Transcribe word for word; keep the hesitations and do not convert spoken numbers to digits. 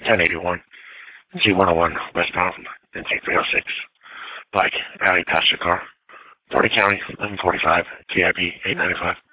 ten eighty-one, Z one oh one westbound, and T three oh six. Bike, alley, passenger car. Doherty County, eleven forty-five, T I B eight ninety-five.